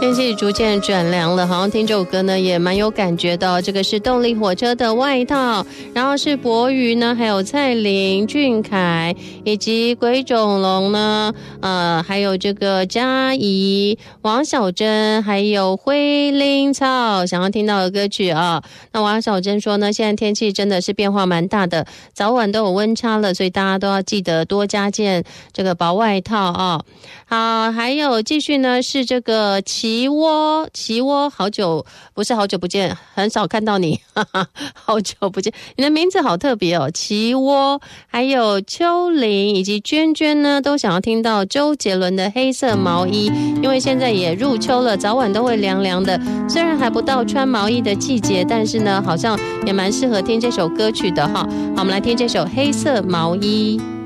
天气逐渐转凉了，好像听这首歌呢也蛮有感觉的。这个是动力火车的外套，然后是博瑜呢，还有蔡琳、俊凯以及鬼冢龙呢，还有这个嘉怡、王小珍，还有灰林草想要听到的歌曲啊。那王小珍说呢，现在天气真的是变化蛮大的，早晚都有温差了，所以大家都要记得多加件这个薄外套啊。好，还有继续呢是这个奇窝，好久不见，很少看到你，哈哈，好久不见，你的名字好特别哦，奇窝，还有秋玲以及娟娟呢，都想要听到周杰伦的黑色毛衣，因为现在也入秋了，早晚都会凉凉的，虽然还不到穿毛衣的季节，但是呢，好像也蛮适合听这首歌曲的哈。好，我们来听这首黑色毛衣。